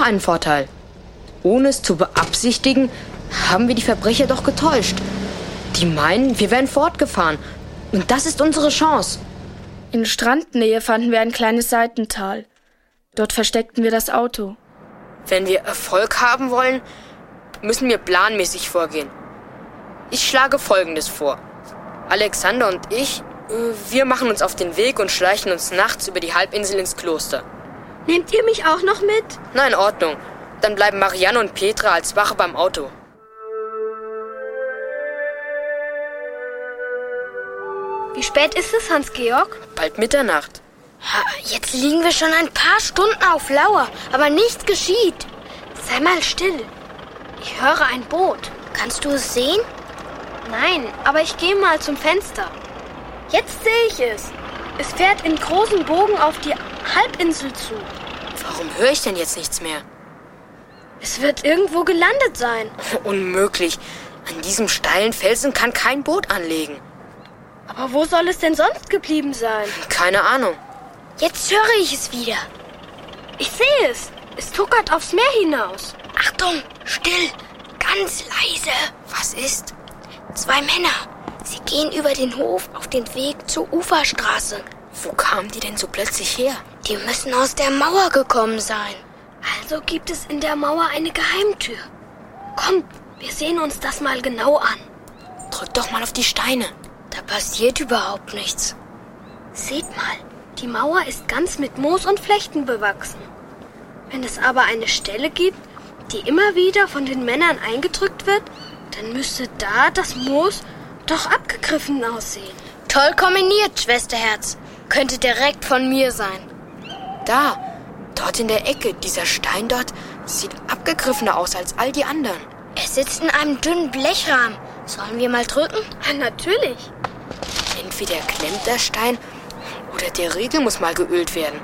einen Vorteil. Ohne es zu beabsichtigen, haben wir die Verbrecher doch getäuscht. Die meinen, wir wären fortgefahren. Und das ist unsere Chance. In Strandnähe fanden wir ein kleines Seitental. Dort versteckten wir das Auto. Wenn wir Erfolg haben wollen, müssen wir planmäßig vorgehen. Ich schlage Folgendes vor. Alexander und ich, wir machen uns auf den Weg und schleichen uns nachts über die Halbinsel ins Kloster. Nehmt ihr mich auch noch mit? Na, in Ordnung. Dann bleiben Marianne und Petra als Wache beim Auto. Wie spät ist es, Hans-Georg? Bald Mitternacht. Jetzt liegen wir schon ein paar Stunden auf Lauer, aber nichts geschieht. Sei mal still. Ich höre ein Boot. Kannst du es sehen? Nein, aber ich gehe mal zum Fenster. Jetzt sehe ich es. Es fährt in großen Bogen auf die Halbinsel zu. Warum höre ich denn jetzt nichts mehr? Es wird irgendwo gelandet sein. Unmöglich. An diesem steilen Felsen kann kein Boot anlegen. Aber wo soll es denn sonst geblieben sein? Keine Ahnung. Jetzt höre ich es wieder. Ich sehe es. Es tuckert aufs Meer hinaus. Achtung, still, ganz leise. Was ist? 2 Männer. Sie gehen über den Hof auf den Weg zur Uferstraße. Wo kamen die denn so plötzlich her? Die müssen aus der Mauer gekommen sein. Also gibt es in der Mauer eine Geheimtür. Kommt, wir sehen uns das mal genau an. Drück doch mal auf die Steine. Da passiert überhaupt nichts. Seht mal, die Mauer ist ganz mit Moos und Flechten bewachsen. Wenn es aber eine Stelle gibt, die immer wieder von den Männern eingedrückt wird, dann müsste da das Moos doch abgegriffen aussehen. Toll kombiniert, Schwesterherz. Könnte direkt von mir sein. Dort in der Ecke, dieser Stein dort, sieht abgegriffener aus als all die anderen. Er sitzt in einem dünnen Blechrahmen. Sollen wir mal drücken? Ja, natürlich. Entweder klemmt der Stein oder der Riegel muss mal geölt werden.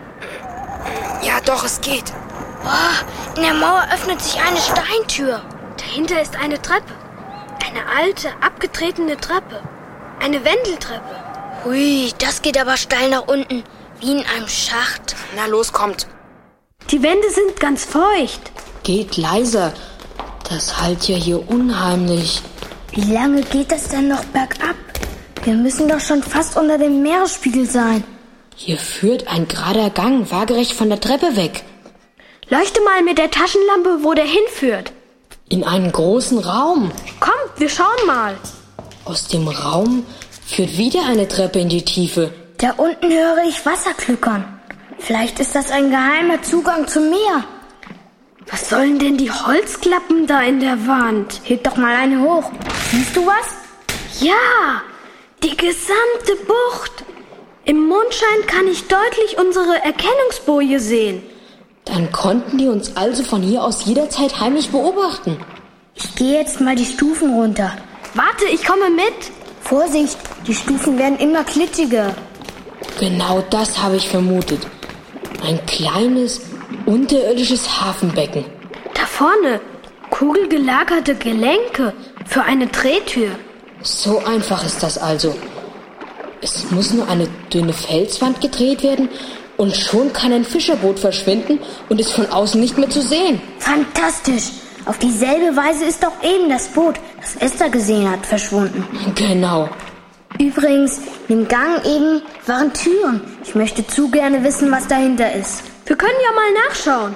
Ja, doch, es geht. Oh, in der Mauer öffnet sich eine Steintür. Dahinter ist eine Treppe. Eine alte, abgetretene Treppe. Eine Wendeltreppe. Hui, das geht aber steil nach unten, wie in einem Schacht. Na los, kommt. Die Wände sind ganz feucht. Geht leiser. Das hallt ja hier unheimlich. Wie lange geht das denn noch bergab? Wir müssen doch schon fast unter dem Meeresspiegel sein. Hier führt ein gerader Gang waagerecht von der Treppe weg. Leuchte mal mit der Taschenlampe, wo der hinführt. In einen großen Raum. Kommt, wir schauen mal. Aus dem Raum führt wieder eine Treppe in die Tiefe. Da unten höre ich Wasser gluckern. Vielleicht ist das ein geheimer Zugang zum Meer. Was sollen denn die Holzklappen da in der Wand? Heb doch mal eine hoch. Siehst du was? Ja, die gesamte Bucht. Im Mondschein kann ich deutlich unsere Erkennungsboje sehen. Dann konnten die uns also von hier aus jederzeit heimlich beobachten. Ich gehe jetzt mal die Stufen runter. Warte, ich komme mit. Vorsicht, die Stufen werden immer glitschiger. Genau das habe ich vermutet. Ein kleines, unterirdisches Hafenbecken. Da vorne, kugelgelagerte Gelenke für eine Drehtür. So einfach ist das also. Es muss nur eine dünne Felswand gedreht werden und schon kann ein Fischerboot verschwinden und ist von außen nicht mehr zu sehen. Fantastisch. Auf dieselbe Weise ist auch eben das Boot, das Esther gesehen hat, verschwunden. Genau. Übrigens, im Gang eben waren Türen. Ich möchte zu gerne wissen, was dahinter ist. Wir können ja mal nachschauen.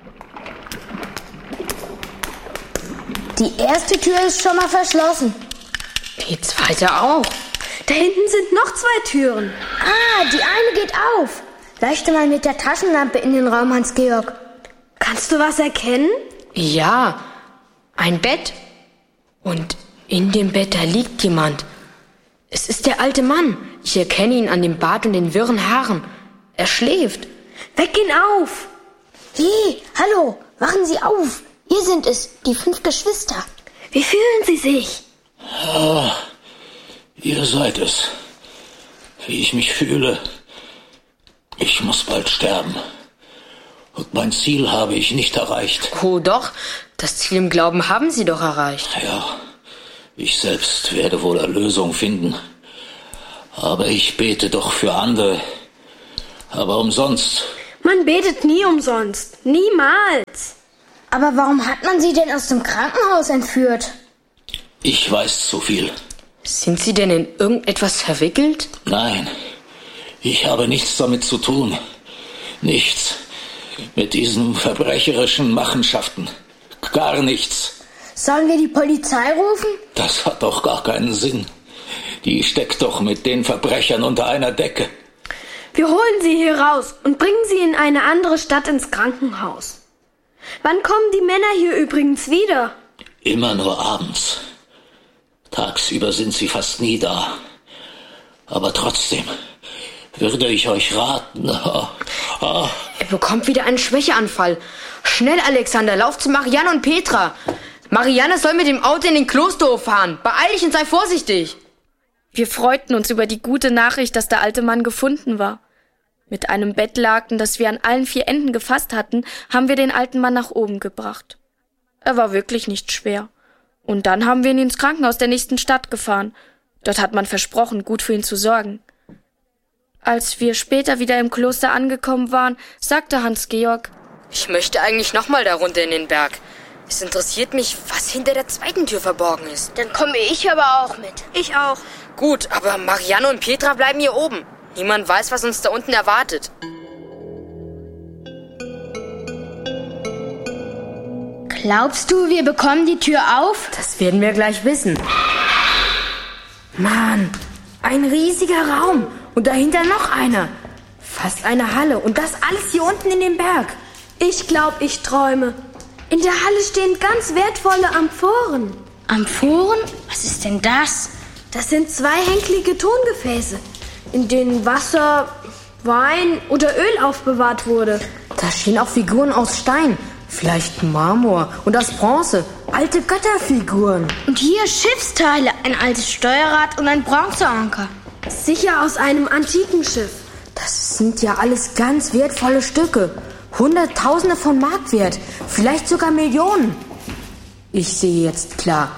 Die erste Tür ist schon mal verschlossen. Die zweite auch. Da hinten sind noch 2 Türen. Ah, die eine geht auf. Leuchte mal mit der Taschenlampe in den Raum, Hans-Georg. Kannst du was erkennen? Ja, ein Bett. Und in dem Bett, da liegt jemand. Es ist der alte Mann. Ich erkenne ihn an dem Bart und den wirren Haaren. Er schläft. Weck ihn auf! Wie? Hallo, wachen Sie auf. Wir sind es, die 5 Geschwister. Wie fühlen Sie sich? Ah, ihr seid es. Wie ich mich fühle. Ich muss bald sterben. Und mein Ziel habe ich nicht erreicht. Oh doch, das Ziel im Glauben haben Sie doch erreicht. Ja, ich selbst werde wohl Erlösung finden. Aber ich bete doch für andere. Aber umsonst. Man betet nie umsonst. Niemals. Aber warum hat man sie denn aus dem Krankenhaus entführt? Ich weiß zu viel. Sind Sie denn in irgendetwas verwickelt? Nein, ich habe nichts damit zu tun. Nichts mit diesen verbrecherischen Machenschaften. Gar nichts. Sollen wir die Polizei rufen? Das hat doch gar keinen Sinn. Die steckt doch mit den Verbrechern unter einer Decke. Wir holen sie hier raus und bringen sie in eine andere Stadt ins Krankenhaus. Wann kommen die Männer hier übrigens wieder? Immer nur abends. Tagsüber sind sie fast nie da. Aber trotzdem würde ich euch raten. Er bekommt wieder einen Schwächeanfall. Schnell, Alexander, lauf zu Marianne und Petra. Marianne soll mit dem Auto in den Klosterhof fahren. Beeil dich und sei vorsichtig. Wir freuten uns über die gute Nachricht, dass der alte Mann gefunden war. Mit einem Bettlaken, das wir an allen 4 Enden gefasst hatten, haben wir den alten Mann nach oben gebracht. Er war wirklich nicht schwer. Und dann haben wir ihn ins Krankenhaus der nächsten Stadt gefahren. Dort hat man versprochen, gut für ihn zu sorgen. Als wir später wieder im Kloster angekommen waren, sagte Hans-Georg: Ich möchte eigentlich nochmal da runter in den Berg. Es interessiert mich, was hinter der zweiten Tür verborgen ist. Dann komme ich aber auch mit. Ich auch. Gut, aber Marianne und Petra bleiben hier oben. Niemand weiß, was uns da unten erwartet. Glaubst du, wir bekommen die Tür auf? Das werden wir gleich wissen. Mann, ein riesiger Raum und dahinter noch einer. Fast eine Halle und das alles hier unten in dem Berg. Ich glaube, ich träume. In der Halle stehen ganz wertvolle Amphoren. Amphoren? Was ist denn das? Das sind 2 hecklige Tongefäße, in denen Wasser, Wein oder Öl aufbewahrt wurde. Da stehen auch Figuren aus Stein, vielleicht Marmor und aus Bronze, alte Götterfiguren. Und hier Schiffsteile, ein altes Steuerrad und ein Bronzeanker. Sicher aus einem antiken Schiff. Das sind ja alles ganz wertvolle Stücke. Hunderttausende von Mark wert, vielleicht sogar Millionen. Ich sehe jetzt klar.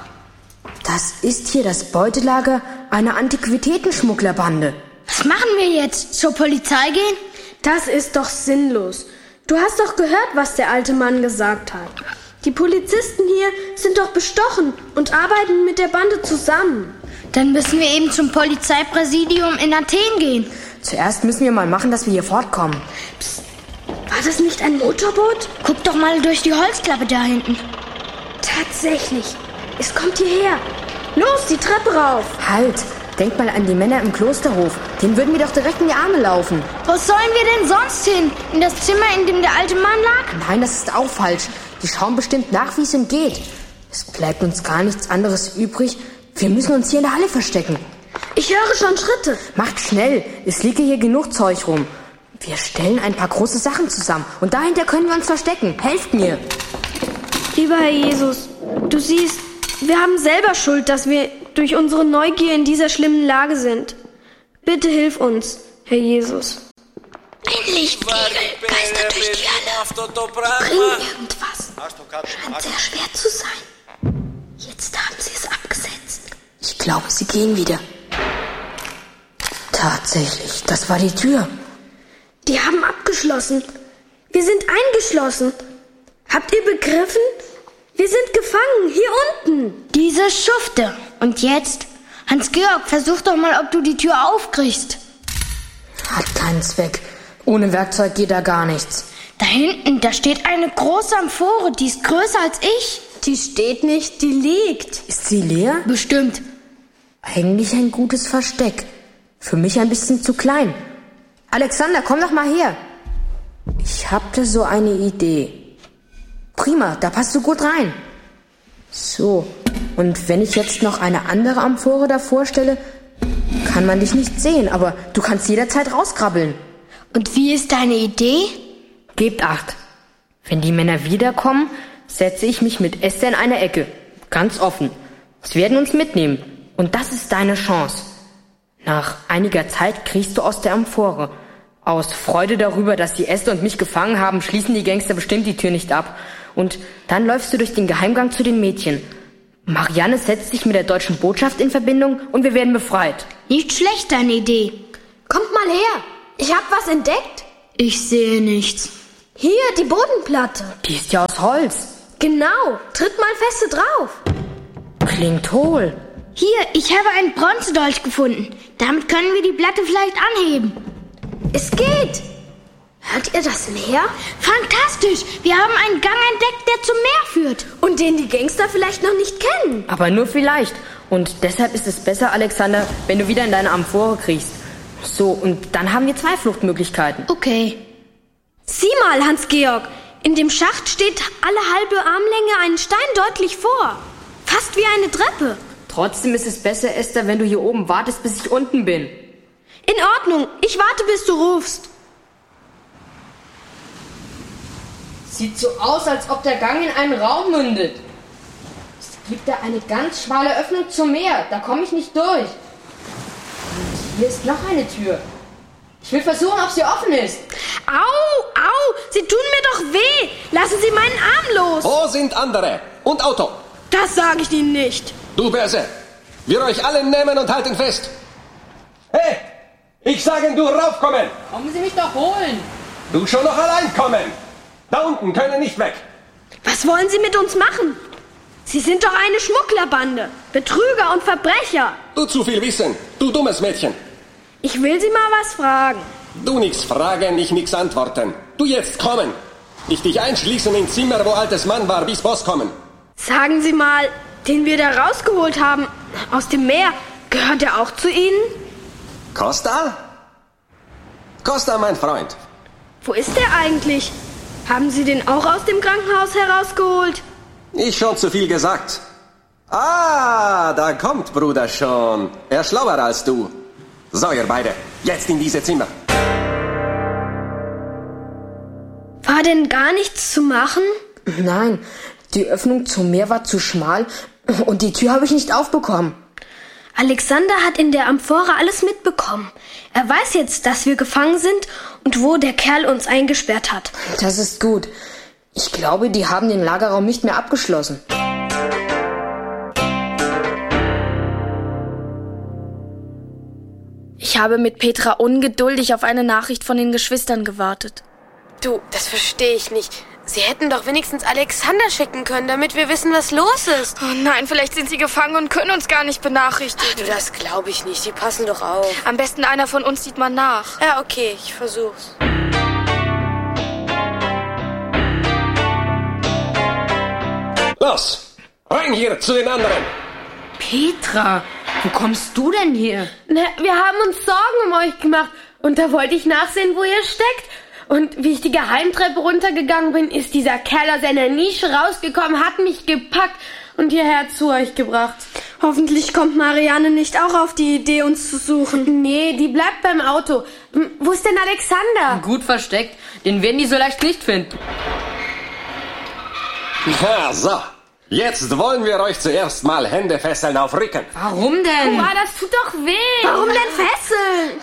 Das ist hier das Beutelager einer Antiquitätenschmugglerbande. Was machen wir jetzt? Zur Polizei gehen? Das ist doch sinnlos. Du hast doch gehört, was der alte Mann gesagt hat. Die Polizisten hier sind doch bestochen und arbeiten mit der Bande zusammen. Dann müssen wir eben zum Polizeipräsidium in Athen gehen. Zuerst müssen wir mal machen, dass wir hier fortkommen. Psst. War das nicht ein Motorboot? Guck doch mal durch die Holzklappe da hinten. Tatsächlich. Es kommt hierher. Los, die Treppe rauf. Halt. Denk mal an die Männer im Klosterhof. Denen würden wir doch direkt in die Arme laufen. Wo sollen wir denn sonst hin? In das Zimmer, in dem der alte Mann lag? Nein, das ist auch falsch. Die schauen bestimmt nach, wie es ihm geht. Es bleibt uns gar nichts anderes übrig. Wir müssen uns hier in der Halle verstecken. Ich höre schon Schritte. Macht schnell. Es liege hier genug Zeug rum. Wir stellen ein paar große Sachen zusammen. Und dahinter können wir uns verstecken. Helft mir. Lieber Herr Jesus, du siehst, wir haben selber Schuld, dass wir durch unsere Neugier in dieser schlimmen Lage sind. Bitte hilf uns, Herr Jesus. Ein Lichtkegel geistert durch die Halle. Bring irgendwas. Scheint sehr schwer zu sein. Jetzt haben sie es abgesetzt. Ich glaube, sie gehen wieder. Tatsächlich, das war die Tür. Die haben abgeschlossen. Wir sind eingeschlossen. Habt ihr begriffen? Wir sind gefangen, hier unten. Diese Schufte. Und jetzt? Hans-Georg, versuch doch mal, ob du die Tür aufkriegst. Hat keinen Zweck. Ohne Werkzeug geht da gar nichts. Da hinten, da steht eine große Amphore, die ist größer als ich. Die steht nicht, die liegt. Ist sie leer? Bestimmt. Eigentlich ein gutes Versteck. Für mich ein bisschen zu klein. Alexander, komm doch mal her. Ich hab da so eine Idee. Prima, da passt du gut rein. So, und wenn ich jetzt noch eine andere Amphore davor stelle, kann man dich nicht sehen, aber du kannst jederzeit rauskrabbeln. Und wie ist deine Idee? Gebt Acht. Wenn die Männer wiederkommen, setze ich mich mit Esther in eine Ecke. Ganz offen. Sie werden uns mitnehmen. Und das ist deine Chance. Nach einiger Zeit kriechst du aus der Amphore. Aus Freude darüber, dass sie Esther und mich gefangen haben, schließen die Gangster bestimmt die Tür nicht ab. Und dann läufst du durch den Geheimgang zu den Mädchen. Marianne setzt sich mit der deutschen Botschaft in Verbindung und wir werden befreit. Nicht schlecht, deine Idee. Kommt mal her. Ich hab was entdeckt. Ich sehe nichts. Hier, die Bodenplatte. Die ist ja aus Holz. Genau, tritt mal feste drauf. Klingt hohl. Hier, ich habe einen Bronzedolch gefunden. Damit können wir die Platte vielleicht anheben. Es geht. Hört ihr das Meer? Fantastisch! Wir haben einen Gang entdeckt, der zum Meer führt. Und den die Gangster vielleicht noch nicht kennen. Aber nur vielleicht. Und deshalb ist es besser, Alexander, wenn du wieder in deine Amphore kriechst. So, und dann haben wir 2 Fluchtmöglichkeiten. Okay. Sieh mal, Hans-Georg. In dem Schacht steht alle halbe Armlänge ein Stein deutlich vor. Fast wie eine Treppe. Trotzdem ist es besser, Esther, wenn du hier oben wartest, bis ich unten bin. In Ordnung. Ich warte, bis du rufst. Sieht so aus, als ob der Gang in einen Raum mündet. Es gibt da eine ganz schmale Öffnung zum Meer. Da komme ich nicht durch. Und hier ist noch eine Tür. Ich will versuchen, ob sie offen ist. Au, Sie tun mir doch weh. Lassen Sie meinen Arm los. Wo sind andere? Und Auto? Das sage ich Ihnen nicht. Du Böse, wir euch alle nehmen und halten fest. Hey, ich sage, du raufkommen. Kommen Sie mich doch holen. Du schon noch allein kommen. Da unten können nicht weg. Was wollen Sie mit uns machen? Sie sind doch eine Schmugglerbande. Betrüger und Verbrecher. Du zu viel wissen, du dummes Mädchen. Ich will Sie mal was fragen. Du nix fragen, ich nix antworten. Du jetzt kommen. Ich dich einschließen in Zimmer, wo altes Mann war, bis Boss kommen. Sagen Sie mal, den wir da rausgeholt haben, aus dem Meer, gehört er auch zu Ihnen? Costa? Costa, mein Freund. Wo ist der eigentlich? Haben Sie den auch aus dem Krankenhaus herausgeholt? Ich schon zu viel gesagt. Ah, da kommt Bruder schon. Er ist schlauer als du. So, ihr beide, jetzt in diese Zimmer. War denn gar nichts zu machen? Nein, die Öffnung zum Meer war zu schmal und die Tür habe ich nicht aufbekommen. Alexander hat in der Amphore alles mitbekommen. Er weiß jetzt, dass wir gefangen sind und wo der Kerl uns eingesperrt hat. Das ist gut. Ich glaube, die haben den Lagerraum nicht mehr abgeschlossen. Ich habe mit Petra ungeduldig auf eine Nachricht von den Geschwistern gewartet. Du, das verstehe ich nicht. Sie hätten doch wenigstens Alexander schicken können, damit wir wissen, was los ist. Oh nein, vielleicht sind sie gefangen und können uns gar nicht benachrichtigen. Ach, du, das glaube ich nicht. Die passen doch auf. Am besten einer von uns sieht mal nach. Ja, okay, ich versuch's. Los, rein hier zu den anderen. Petra, wo kommst du denn hier? Na, wir haben uns Sorgen um euch gemacht und da wollte ich nachsehen, wo ihr steckt. Und wie ich die Geheimtreppe runtergegangen bin, ist dieser Kerl aus seiner Nische rausgekommen, hat mich gepackt und hierher zu euch gebracht. Hoffentlich kommt Marianne nicht auch auf die Idee, uns zu suchen. Nee, die bleibt beim Auto. Wo ist denn Alexander? Gut versteckt, den werden die so leicht nicht finden. Ja, so. Jetzt wollen wir euch zuerst mal Hände fesseln auf Rücken. Warum denn? Boah, das tut doch weh. Warum denn fesseln?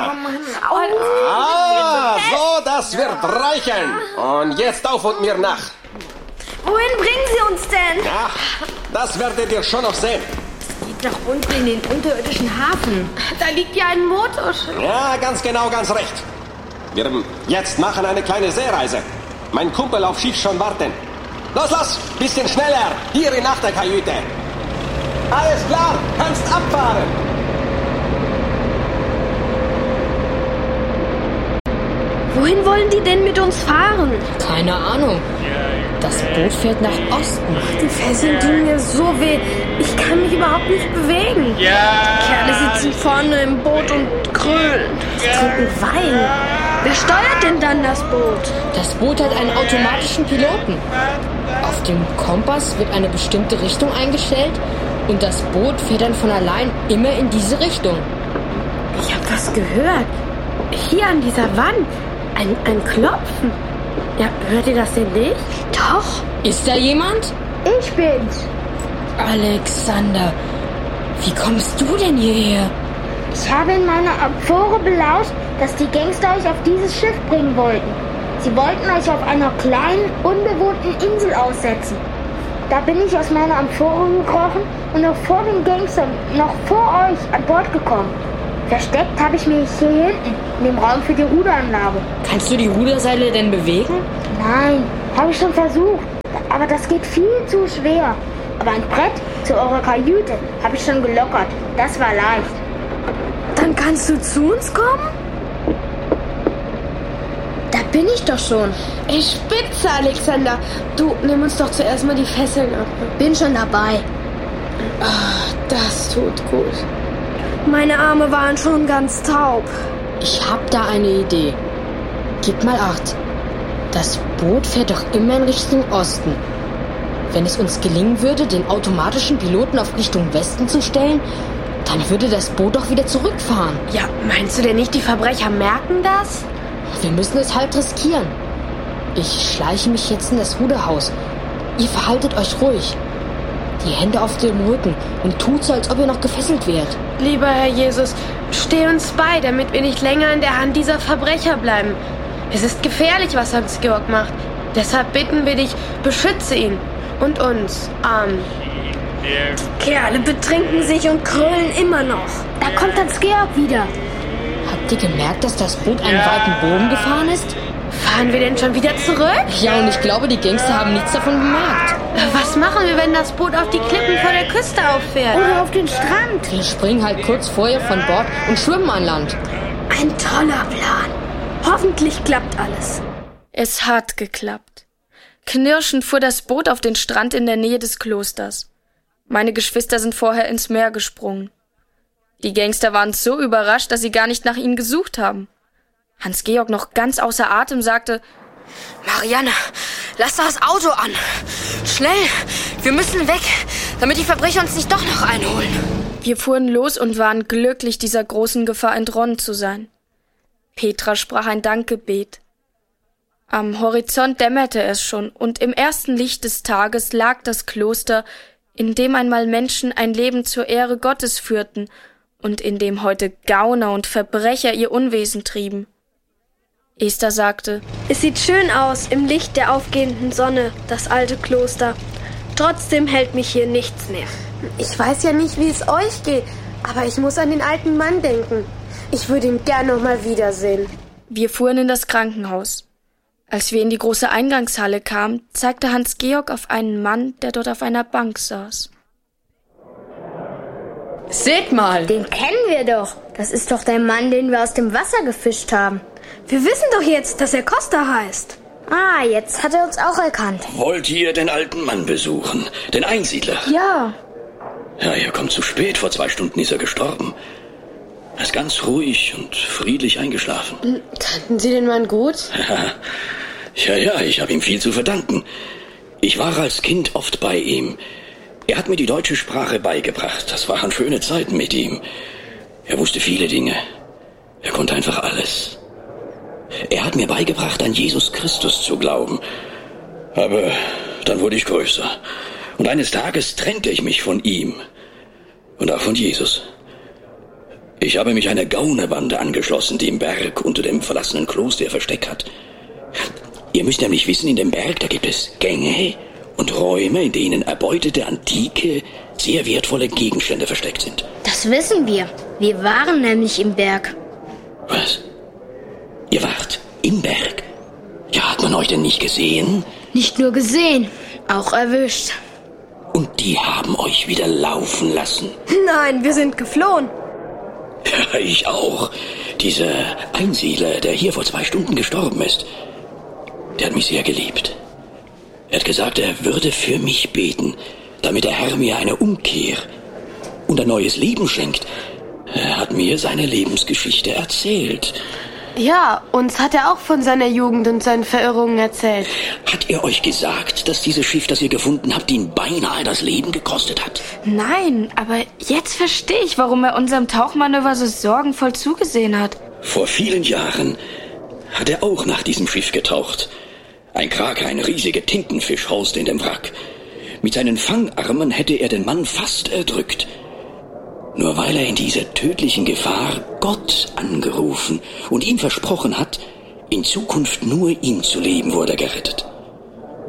So, das wird reichen. Und jetzt auf und mir nach. Wohin bringen Sie uns denn? Ja, das werdet ihr schon noch sehen. Geht nach unten in den unterirdischen Hafen. Da liegt ja ein Motorschiff. Ja, ganz genau, ganz recht. Wir jetzt machen eine kleine Seereise. Mein Kumpel auf Schiff schon warten. Los, bisschen schneller. Hier in Achterkajüte. Alles klar, kannst abfahren. Wohin wollen die denn mit uns fahren? Keine Ahnung. Das Boot fährt nach Osten. Die Fesseln tun mir so weh. Ich kann mich überhaupt nicht bewegen. Kerle sitzen vorne im Boot und grölen. Sie trinken Wein. Wer steuert denn dann das Boot? Das Boot hat einen automatischen Piloten. Auf dem Kompass wird eine bestimmte Richtung eingestellt und das Boot fährt dann von allein immer in diese Richtung. Ich habe was gehört. Hier an dieser Wand. Ein Klopfen. Ja, hört ihr das denn nicht? Doch. Ist da jemand? Ich bin's. Alexander, wie kommst du denn hierher? Ich habe in meiner Amphore belauscht, dass die Gangster euch auf dieses Schiff bringen wollten. Sie wollten euch auf einer kleinen, unbewohnten Insel aussetzen. Da bin ich aus meiner Amphore gekrochen und noch vor den Gangstern, noch vor euch an Bord gekommen. Versteckt habe ich mich hier hinten, in dem Raum für die Ruderanlage. Kannst du die Ruderseile denn bewegen? Nein, habe ich schon versucht. Aber das geht viel zu schwer. Aber ein Brett zu eurer Kajüte habe ich schon gelockert. Das war leicht. Dann kannst du zu uns kommen? Da bin ich doch schon. Ey, spitze, Alexander. Du, nimm uns doch zuerst mal die Fesseln ab. Bin schon dabei. Ah, das tut gut. Meine Arme waren schon ganz taub. Ich hab da eine Idee. Gib mal Acht. Das Boot fährt doch immer in Richtung Osten. Wenn es uns gelingen würde, den automatischen Piloten auf Richtung Westen zu stellen, dann würde das Boot doch wieder zurückfahren. Ja, meinst du denn nicht, die Verbrecher merken das? Wir müssen es halt riskieren. Ich schleiche mich jetzt in das Ruderhaus. Ihr verhaltet euch ruhig. Die Hände auf dem Rücken und tut so, als ob ihr noch gefesselt wärt. Lieber Herr Jesus, steh uns bei, damit wir nicht länger in der Hand dieser Verbrecher bleiben. Es ist gefährlich, was Hans-Georg macht. Deshalb bitten wir dich, beschütze ihn und uns. Amen. Die Kerle betrinken sich und krölen immer noch. Da kommt Hans-Georg wieder. Habt ihr gemerkt, dass das Boot einen weiten Bogen gefahren ist? Fahren wir denn schon wieder zurück? Ja, und ich glaube, die Gangster haben nichts davon bemerkt. Was machen wir, wenn das Boot auf die Klippen vor der Küste auffährt? Oder auf den Strand. Wir springen halt kurz vorher von Bord und schwimmen an Land. Ein toller Plan. Hoffentlich klappt alles. Es hat geklappt. Knirschend fuhr das Boot auf den Strand in der Nähe des Klosters. Meine Geschwister sind vorher ins Meer gesprungen. Die Gangster waren so überrascht, dass sie gar nicht nach ihnen gesucht haben. Hans-Georg, noch ganz außer Atem, sagte: Marianne, lass das Auto an. Schnell, wir müssen weg, damit die Verbrecher uns nicht doch noch einholen. Wir fuhren los und waren glücklich, dieser großen Gefahr entronnen zu sein. Petra sprach ein Dankgebet. Am Horizont dämmerte es schon, und im ersten Licht des Tages lag das Kloster, in dem einmal Menschen ein Leben zur Ehre Gottes führten und in dem heute Gauner und Verbrecher ihr Unwesen trieben. Esther sagte: Es sieht schön aus im Licht der aufgehenden Sonne, das alte Kloster. Trotzdem hält mich hier nichts mehr. Ich weiß ja nicht, wie es euch geht, aber ich muss an den alten Mann denken. Ich würde ihn gern noch mal wiedersehen. Wir fuhren in das Krankenhaus. Als wir in die große Eingangshalle kamen, zeigte Hans-Georg auf einen Mann, der dort auf einer Bank saß. Seht mal! Den kennen wir doch. Das ist doch der Mann, den wir aus dem Wasser gefischt haben. Wir wissen doch jetzt, dass er Costa heißt. Ah, jetzt hat er uns auch erkannt. Wollt ihr den alten Mann besuchen? Den Einsiedler? Ja. Ja, ihr kommt zu spät. Vor 2 Stunden ist er gestorben. Er ist ganz ruhig und friedlich eingeschlafen. Kannten Sie den Mann gut? Ja, ich habe ihm viel zu verdanken. Ich war als Kind oft bei ihm. Er hat mir die deutsche Sprache beigebracht. Das waren schöne Zeiten mit ihm. Er wusste viele Dinge. Er konnte einfach alles. Er hat mir beigebracht, an Jesus Christus zu glauben. Aber dann wurde ich größer. Und eines Tages trennte ich mich von ihm. Und auch von Jesus. Ich habe mich einer Gaunerbande angeschlossen, die im Berg unter dem verlassenen Kloster ihr Versteck hat. Ihr müsst nämlich wissen, in dem Berg, da gibt es Gänge und Räume, in denen erbeutete, antike, sehr wertvolle Gegenstände versteckt sind. Das wissen wir. Wir waren nämlich im Berg. Was? Ihr wart im Berg? Ja, hat man euch denn nicht gesehen? Nicht nur gesehen, auch erwischt. Und die haben euch wieder laufen lassen? Nein, wir sind geflohen. Ja, ich auch. Dieser Einsiedler, der hier vor 2 Stunden gestorben ist, der hat mich sehr geliebt. Er hat gesagt, er würde für mich beten, damit der Herr mir eine Umkehr und ein neues Leben schenkt. Er hat mir seine Lebensgeschichte erzählt. Ja, uns hat er auch von seiner Jugend und seinen Verirrungen erzählt. Hat er euch gesagt, dass dieses Schiff, das ihr gefunden habt, ihn beinahe das Leben gekostet hat? Nein, aber jetzt verstehe ich, warum er unserem Tauchmanöver so sorgenvoll zugesehen hat. Vor vielen Jahren hat er auch nach diesem Schiff getaucht. Ein Kraker, ein riesiger Tintenfisch, hauste in dem Wrack. Mit seinen Fangarmen hätte er den Mann fast erdrückt. Nur weil er in dieser tödlichen Gefahr Gott angerufen und ihm versprochen hat, in Zukunft nur ihm zu leben, wurde er gerettet.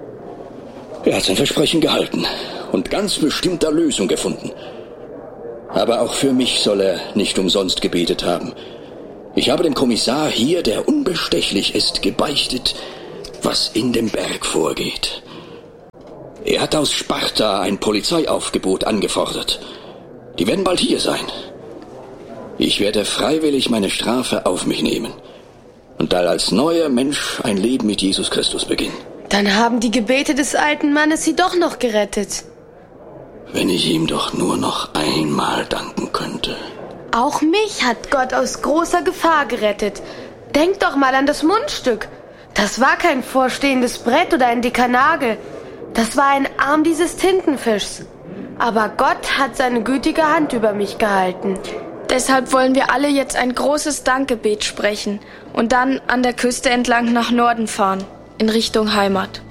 Er hat sein Versprechen gehalten und ganz bestimmt Erlösung gefunden. Aber auch für mich soll er nicht umsonst gebetet haben. Ich habe dem Kommissar hier, der unbestechlich ist, gebeichtet, was in dem Berg vorgeht. Er hat aus Sparta ein Polizeiaufgebot angefordert. Die werden bald hier sein. Ich werde freiwillig meine Strafe auf mich nehmen und dann als neuer Mensch ein Leben mit Jesus Christus beginnen. Dann haben die Gebete des alten Mannes Sie doch noch gerettet. Wenn ich ihm doch nur noch einmal danken könnte. Auch mich hat Gott aus großer Gefahr gerettet. Denk doch mal an das Mundstück. Das war kein vorstehendes Brett oder ein dicker Nagel. Das war ein Arm dieses Tintenfischs. Aber Gott hat seine gütige Hand über mich gehalten. Deshalb wollen wir alle jetzt ein großes Dankgebet sprechen und dann an der Küste entlang nach Norden fahren, in Richtung Heimat.